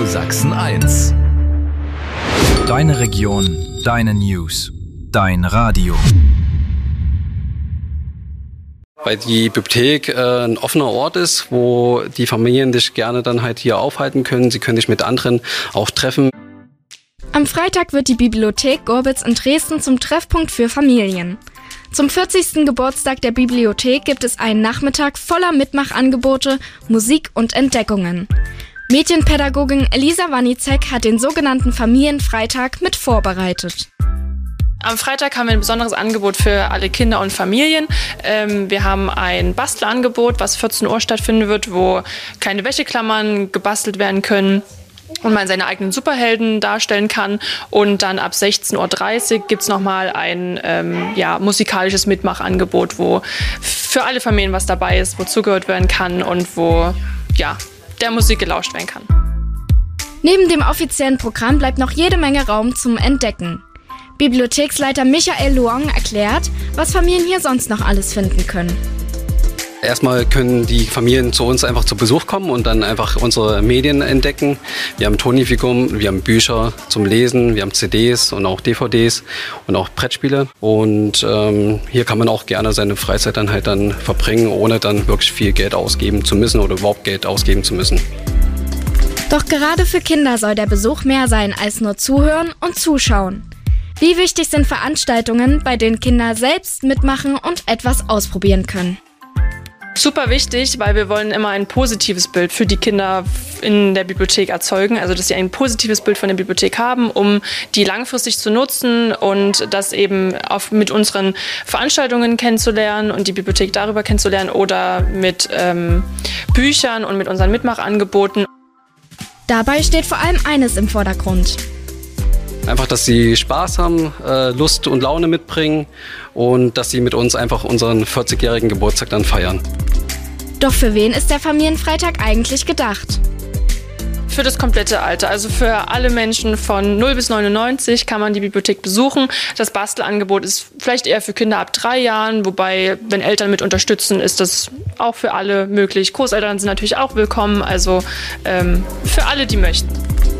Sachsen 1. Deine Region, deine News, dein Radio. Weil die Bibliothek ein offener Ort ist, wo die Familien sich gerne dann halt hier aufhalten können. Sie können sich mit anderen auch treffen. Am Freitag wird die Bibliothek Gorbitz in Dresden zum Treffpunkt für Familien. Zum 40. Geburtstag der Bibliothek gibt es einen Nachmittag voller Mitmachangebote, Musik und Entdeckungen. Medienpädagogin Elisa Wanicek hat den sogenannten Familienfreitag mit vorbereitet. Am Freitag haben wir ein besonderes Angebot für alle Kinder und Familien. Wir haben ein Bastelangebot, was 14 Uhr stattfinden wird, wo kleine Wäscheklammern gebastelt werden können und man seine eigenen Superhelden darstellen kann. Und dann ab 16.30 Uhr gibt es nochmal ein musikalisches Mitmachangebot, wo für alle Familien was dabei ist, wo zugehört werden kann und wo der Musik gelauscht werden kann. Neben dem offiziellen Programm bleibt noch jede Menge Raum zum Entdecken. Bibliotheksleiter Michael Luong erklärt, was Familien hier sonst noch alles finden können. Erstmal können die Familien zu uns einfach zu Besuch kommen und dann einfach unsere Medien entdecken. Wir haben Tonifikum, wir haben Bücher zum Lesen, wir haben CDs und auch DVDs und auch Brettspiele. Und hier kann man auch gerne seine Freizeit dann halt dann verbringen, ohne dann wirklich viel Geld ausgeben zu müssen oder überhaupt Geld ausgeben zu müssen. Doch gerade für Kinder soll der Besuch mehr sein als nur zuhören und zuschauen. Wie wichtig sind Veranstaltungen, bei denen Kinder selbst mitmachen und etwas ausprobieren können? Super wichtig, weil wir wollen immer ein positives Bild für die Kinder in der Bibliothek erzeugen. Also dass sie ein positives Bild von der Bibliothek haben, um die langfristig zu nutzen und das eben mit unseren Veranstaltungen kennenzulernen und die Bibliothek darüber kennenzulernen oder mit Büchern und mit unseren Mitmachangeboten. Dabei steht vor allem eines im Vordergrund. Einfach, dass sie Spaß haben, Lust und Laune mitbringen und dass sie mit uns einfach unseren 40-jährigen Geburtstag dann feiern. Doch für wen ist der Familienfreitag eigentlich gedacht? Für das komplette Alter, also für alle Menschen von 0 bis 99 kann man die Bibliothek besuchen. Das Bastelangebot ist vielleicht eher für Kinder ab 3 Jahren, wobei, wenn Eltern mit unterstützen, ist das auch für alle möglich. Großeltern sind natürlich auch willkommen, also für alle, die möchten.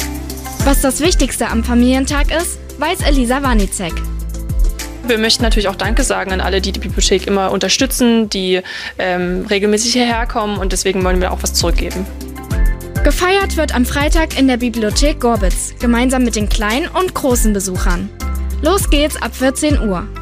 Was das Wichtigste am Familientag ist, weiß Elisa Wanicek. Wir möchten natürlich auch Danke sagen an alle, die die Bibliothek immer unterstützen, die regelmäßig hierher kommen und deswegen wollen wir auch was zurückgeben. Gefeiert wird am Freitag in der Bibliothek Gorbitz, gemeinsam mit den kleinen und großen Besuchern. Los geht's ab 14 Uhr.